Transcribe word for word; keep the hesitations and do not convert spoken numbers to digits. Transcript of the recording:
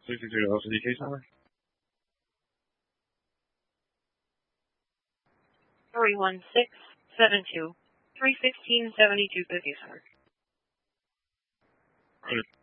Please enter your L C D case number. three one six seven two three one six seven two five zero.